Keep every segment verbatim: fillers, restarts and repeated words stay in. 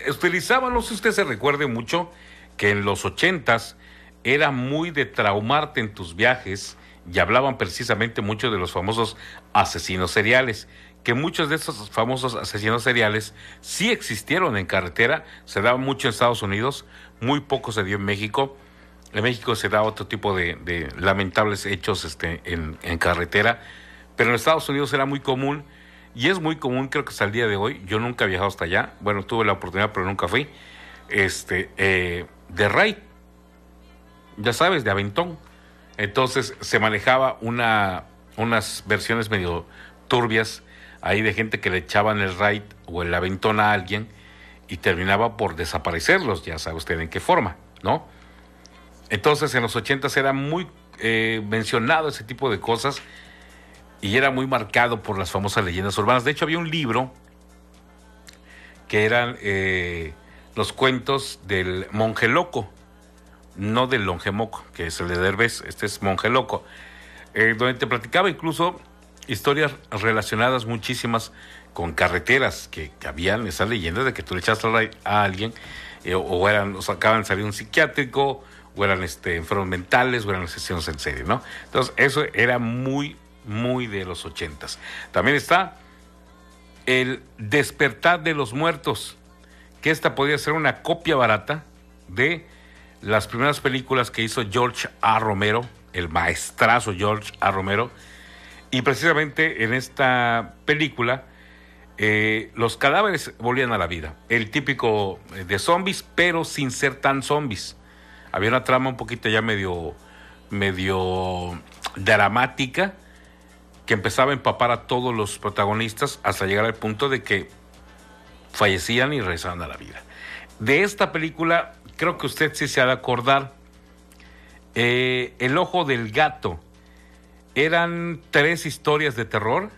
utilizaban, no sé si usted se recuerde mucho, que en los ochentas era muy de traumarte en tus viajes y hablaban precisamente mucho de los famosos asesinos seriales, que muchos de esos famosos asesinos seriales sí existieron en carretera, se daba mucho en Estados Unidos, muy poco se dio en México. En México se da otro tipo de, de lamentables hechos este, en, en carretera, pero en Estados Unidos era muy común, y es muy común, creo que hasta el día de hoy. Yo nunca he viajado hasta allá, bueno, tuve la oportunidad, pero nunca fui, este, eh, de raid, ya sabes, de aventón. Entonces se manejaba una, unas versiones medio turbias ahí de gente que le echaban el raid o el aventón a alguien y terminaba por desaparecerlos, ya sabe usted en qué forma, ¿no? Entonces en los ochentas era muy eh, mencionado ese tipo de cosas y era muy marcado por las famosas leyendas urbanas. De hecho había un libro que eran eh, los cuentos del monje loco, no del longemoco, que es el de Derbez, este es Monje Loco, eh, donde te platicaba incluso historias relacionadas muchísimas con carreteras, que, que habían esas leyendas de que tú le echaste a alguien, eh, o eran, o acaban de salir un psiquiátrico, o eran este, enfermos mentales, o eran asesinos en serie, ¿no? Entonces eso era muy, muy de los ochentas. También está El despertar de los muertos, que esta podría ser una copia barata de las primeras películas que hizo George A. Romero, el maestrazo George A. Romero, y precisamente en esta película eh, los cadáveres volvían a la vida, el típico de zombies, pero sin ser tan zombies. Había una trama un poquito ya medio, medio dramática, que empezaba a empapar a todos los protagonistas hasta llegar al punto de que fallecían y regresaban a la vida. De esta película, creo que usted sí se ha de acordar, eh, El ojo del gato. Eran tres historias de terror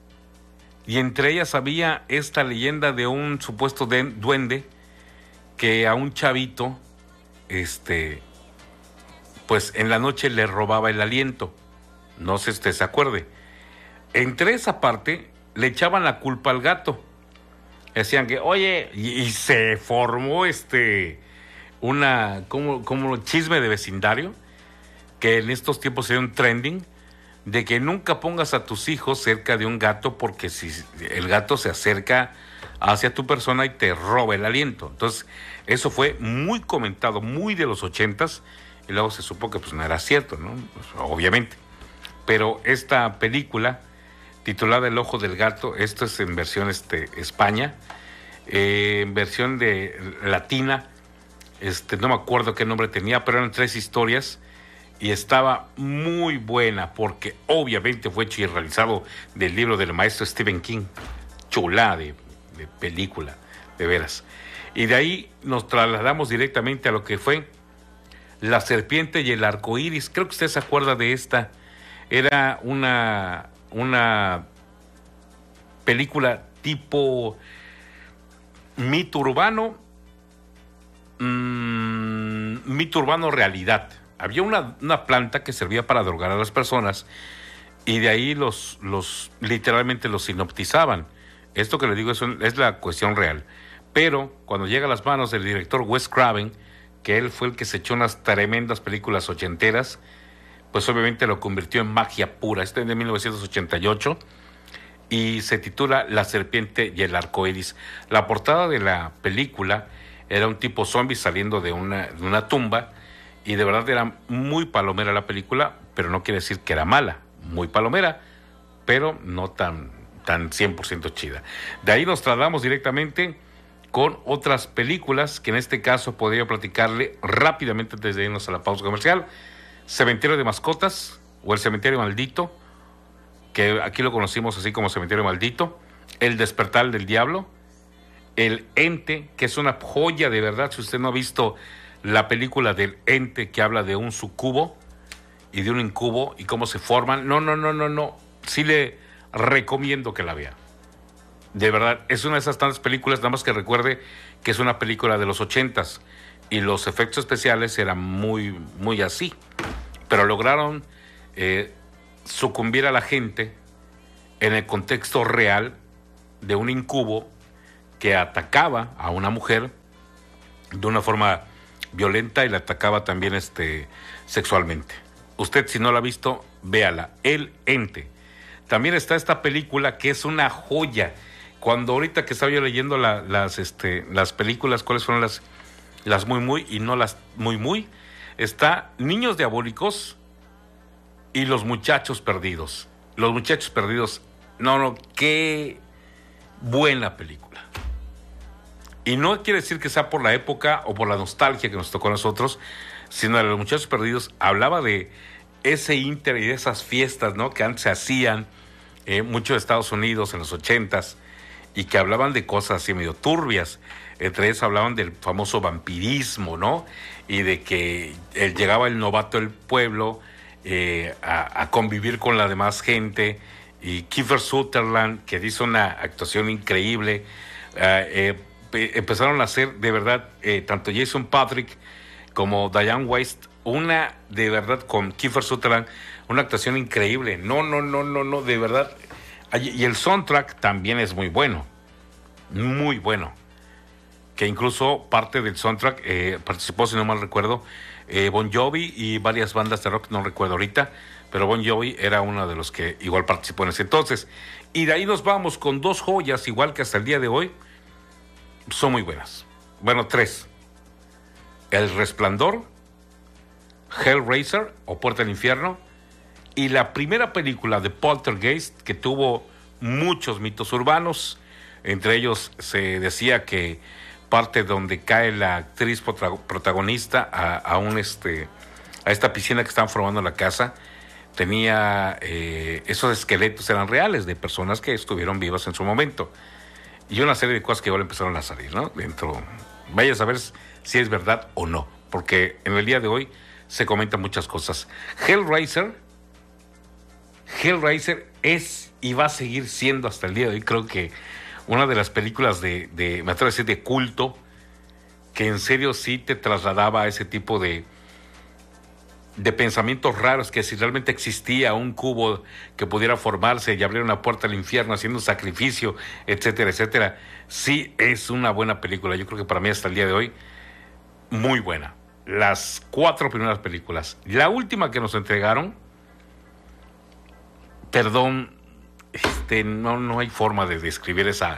y entre ellas había esta leyenda de un supuesto duende que a un chavito, este, pues en la noche le robaba el aliento. No sé si usted se acuerde. Entre esa parte le echaban la culpa al gato. Decían que, oye, y, y se formó este una como, como chisme de vecindario, que en estos tiempos sería un trending, de que nunca pongas a tus hijos cerca de un gato, porque si el gato se acerca hacia tu persona y te roba el aliento. Entonces, eso fue muy comentado, muy de los ochentas, y luego se supo que pues no era cierto, ¿no? Pues, obviamente. Pero esta película, titulada El ojo del gato, esto es en versión este, España, eh, en versión de latina, este, no me acuerdo qué nombre tenía, pero eran tres historias, y estaba muy buena, porque obviamente fue hecho y realizado del libro del maestro Stephen King. Chulada de, de película, de veras. Y de ahí nos trasladamos directamente a lo que fue La serpiente y el arco iris. Creo que usted se acuerda de esta. Era una, una película tipo mito urbano, mmm, mito urbano realidad. Había una, una planta que servía para drogar a las personas y de ahí los, los literalmente los sinoptizaban. Esto que le digo es, un, es la cuestión real. Pero cuando llega a las manos del director Wes Craven, que él fue el que se echó unas tremendas películas ochenteras, pues obviamente lo convirtió en magia pura. Este es de mil novecientos ochenta y ocho y se titula La serpiente y el arco iris. La portada de la película era un tipo zombie saliendo de una, de una tumba, y de verdad era muy palomera la película, pero no quiere decir que era mala. Muy palomera, pero no tan, tan cien por ciento chida. De ahí nos trasladamos directamente con otras películas, que en este caso podría platicarle rápidamente antes de irnos a la pausa comercial. Cementerio de Mascotas, o El Cementerio Maldito, que aquí lo conocimos así como Cementerio Maldito. El Despertar del Diablo. El Ente, que es una joya de verdad. Si usted no ha visto la película del Ente, que habla de un sucubo y de un incubo y cómo se forman, no, no, no, no, no, sí le recomiendo que la vea. De verdad, es una de esas tantas películas, nada más que recuerde que es una película de los ochentas y los efectos especiales eran muy, muy así, pero lograron eh, sucumbir a la gente en el contexto real de un incubo que atacaba a una mujer de una forma violenta y la atacaba también este, sexualmente. Usted, si no la ha visto, véala. El Ente. También está esta película que es una joya. Cuando ahorita que estaba yo leyendo la, las, este, las películas, cuáles fueron las, las muy muy y no las muy muy, está Niños Diabólicos y Los Muchachos Perdidos. Los Muchachos Perdidos, no, no, qué buena película. Y no quiere decir que sea por la época o por la nostalgia que nos tocó a nosotros, sino de Los Muchachos Perdidos hablaba de ese ínter y de esas fiestas, ¿no?, que antes se hacían eh, mucho de Estados Unidos en los ochentas, y que hablaban de cosas así medio turbias. Entre ellas hablaban del famoso vampirismo, ¿no? Y de que eh, llegaba el novato del pueblo eh, a, a convivir con la demás gente. Y Kiefer Sutherland, que hizo una actuación increíble. Eh, eh, empezaron a hacer, de verdad, eh, tanto Jason Patric como Diane West, una, de verdad, con Kiefer Sutherland, una actuación increíble. No, no, no, no, no, de verdad. Y el soundtrack también es muy bueno, muy bueno, que incluso parte del soundtrack eh, participó, si no mal recuerdo, eh, Bon Jovi y varias bandas de rock, no recuerdo ahorita, pero Bon Jovi era uno de los que igual participó en ese entonces. Y de ahí nos vamos con dos joyas, igual que hasta el día de hoy, son muy buenas. Bueno, tres. El Resplandor, Hellraiser o Puerta del Infierno, y la primera película de Poltergeist, que tuvo muchos mitos urbanos. Entre ellos se decía que parte donde cae la actriz protagonista a, a un este a esta piscina que estaban formando en la casa, tenía eh, esos esqueletos eran reales de personas que estuvieron vivas en su momento, y una serie de cosas que ahora empezaron a salir, ¿no? Dentro, vaya a saber si es verdad o no, porque en el día de hoy se comentan muchas cosas. Hellraiser Hellraiser es y va a seguir siendo hasta el día de hoy, creo que una de las películas de, de me atrevo a decir, de culto, que en serio sí te trasladaba a ese tipo de de pensamientos raros, que si realmente existía un cubo que pudiera formarse y abrir una puerta al infierno haciendo un sacrificio, etcétera, etcétera. Sí es una buena película, yo creo que para mí hasta el día de hoy, muy buena. Las cuatro primeras películas. La última que nos entregaron, perdón, este, no, no hay forma de describir esa.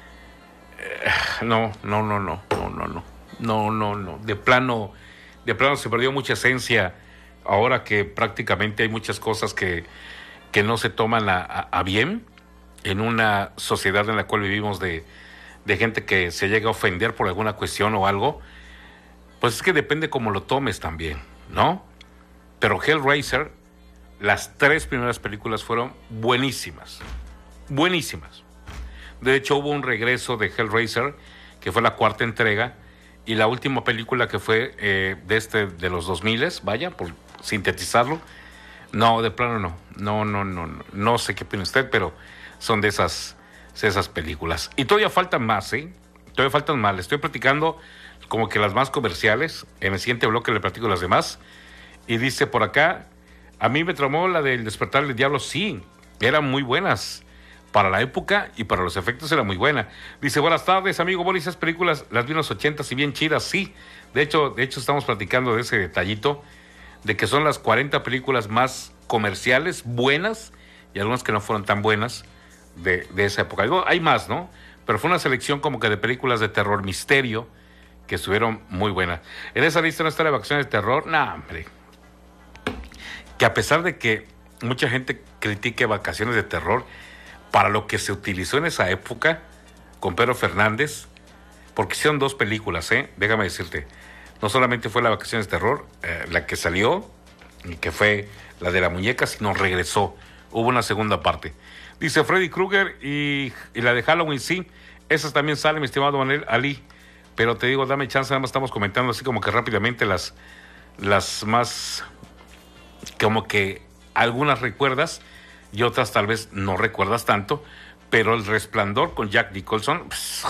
Eh, no, no, no, no, no, no, no, no, no, no. De plano, de plano se perdió mucha esencia. Ahora que prácticamente hay muchas cosas que, que no se toman a, a, a bien en una sociedad en la cual vivimos de, de gente que se llega a ofender por alguna cuestión o algo, pues es que depende cómo lo tomes también, ¿no? Pero Hellraiser, las tres primeras películas fueron buenísimas, buenísimas. De hecho, hubo un regreso de Hellraiser, que fue la cuarta entrega, y la última película que fue eh, de este de los dos mil, vaya, por sintetizarlo, no, de plano no, no, no, no, no, no sé qué opina usted, pero son de esas, de esas películas. Y todavía faltan más, ¿eh? Todavía faltan más. Le estoy platicando como que las más comerciales. En el siguiente bloque le platico las demás. Y dice por acá, a mí me traumó la del Despertar del Diablo, sí, eran muy buenas. Para la época y para los efectos era muy buena. Dice, buenas tardes, amigo Boris, esas películas las vi en los ochentas y bien chidas, sí. De hecho, de hecho estamos platicando de ese detallito, de que son las cuarenta películas más comerciales, buenas, y algunas que no fueron tan buenas de, de esa época. Hay más, ¿no? Pero fue una selección como que de películas de terror misterio que estuvieron muy buenas. En esa lista no está la Vacaciones de Terror, no, hombre. Que a pesar de que mucha gente critique Vacaciones de Terror, para lo que se utilizó en esa época con Pedro Fernández, porque hicieron dos películas, ¿eh? Déjame decirte, no solamente fue la Vacaciones de Terror, eh, la que salió, y que fue la de la muñeca, sino regresó, hubo una segunda parte. Dice Freddy Krueger y, y la de Halloween, sí, esas también salen, mi estimado Manuel Ali, pero te digo, dame chance, nada más estamos comentando así como que rápidamente las, las más, como que algunas recuerdas, y otras tal vez no recuerdas tanto, pero El Resplandor con Jack Nicholson, pss,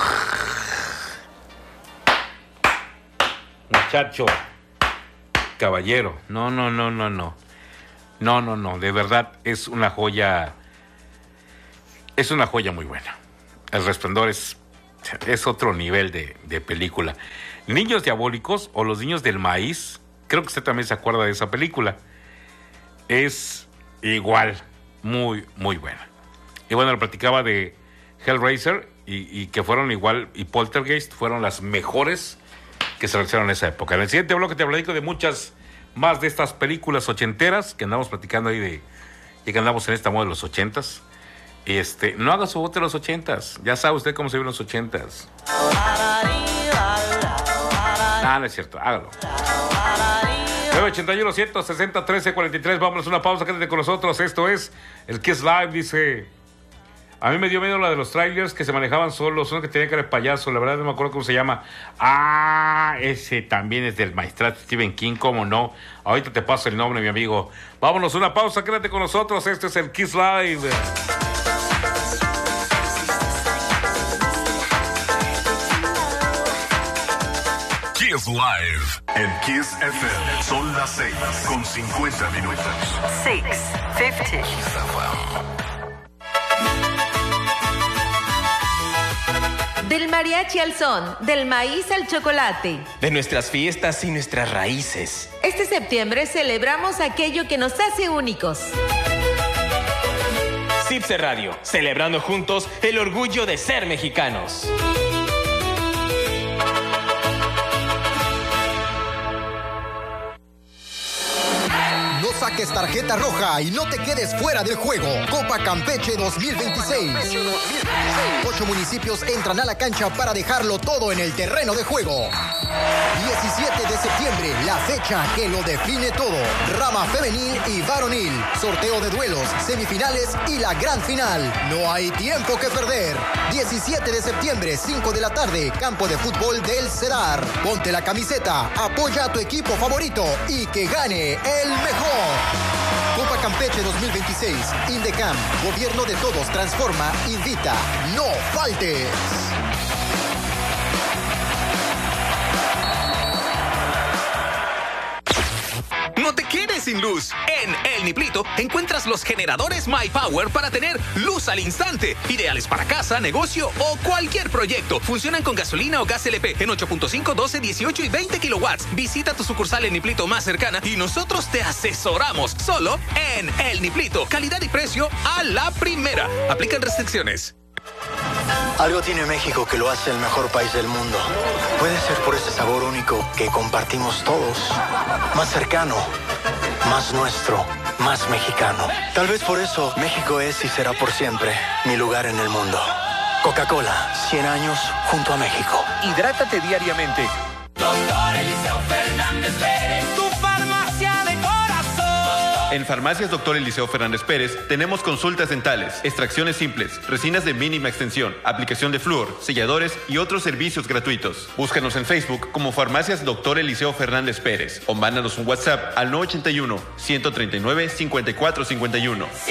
muchacho, caballero, no, no, no, no, no, no, no, no, de verdad es una joya, es una joya muy buena. El Resplandor es Es otro nivel de, de película. Niños Diabólicos o Los Niños del Maíz, creo que usted también se acuerda de esa película. Es igual, muy, muy buena. Y bueno, le platicaba de Hellraiser y, y que fueron igual, y Poltergeist fueron las mejores que se realizaron en esa época. En el siguiente bloque te platico de muchas más de estas películas ochenteras que andamos platicando ahí de, y que andamos en esta moda de los ochentas. Este, no haga su voto de los ochentas. Ya sabe usted cómo se viven los ochentas. Ah, no es cierto, hágalo. nueve ochenta y uno, ciento sesenta, trece cuarenta y tres. Vámonos a una pausa, quédate con nosotros. Esto es el Kiss Live. Dice: a mí me dio miedo la de los trailers que se manejaban solos, uno que tenía cara de payaso, la verdad no me acuerdo cómo se llama. Ah, ese también es del maestrazo Stephen King, cómo no. Ahorita te paso el nombre, mi amigo. Vámonos a una pausa, quédate con nosotros. Este es el Kiss Live. Kiss Live en Kiss F M. Son las seis con cincuenta minutos. seis cincuenta. Del mariachi al son, del maíz al chocolate. De nuestras fiestas y nuestras raíces. Este septiembre celebramos aquello que nos hace únicos. Cipse Radio, celebrando juntos el orgullo de ser mexicanos. Saques tarjeta roja y no te quedes fuera del juego. Copa Campeche dos mil veintiséis. Ocho municipios entran a la cancha para dejarlo todo en el terreno de juego. diecisiete de septiembre, la fecha que lo define todo. Rama femenil y varonil. Sorteo de duelos, semifinales y la gran final. No hay tiempo que perder. diecisiete de septiembre, cinco de la tarde, campo de fútbol del Cedar. Ponte la camiseta, apoya a tu equipo favorito y que gane el mejor. Copa Campeche dos mil veintiséis. Indecam, Gobierno de Todos transforma, invita. No faltes. No te quedes sin luz. En El Niplito encuentras los generadores MyPower para tener luz al instante. Ideales para casa, negocio o cualquier proyecto. Funcionan con gasolina o gas L P en ocho punto cinco, doce, dieciocho y veinte kilowatts. Visita tu sucursal El Niplito más cercana y nosotros te asesoramos. Solo en El Niplito. Calidad y precio a la primera. Aplican restricciones. Algo tiene México que lo hace el mejor país del mundo. Puede ser por ese sabor único que compartimos todos. Más cercano, más nuestro, más mexicano. Tal vez por eso México es y será por siempre mi lugar en el mundo. Coca-Cola, cien años junto a México. Hidrátate diariamente. Doctor Eliseo Fernández Pérez, tu farmacia de corazón. En Farmacias Doctor Eliseo Fernández Pérez tenemos consultas dentales, extracciones simples, resinas de mínima extensión, aplicación de flúor, selladores y otros servicios gratuitos. Búscanos en Facebook como Farmacias Doctor Eliseo Fernández Pérez o mándanos un WhatsApp al nueve ochenta y uno, ciento treinta y nueve, cincuenta y cuatro cincuenta y uno.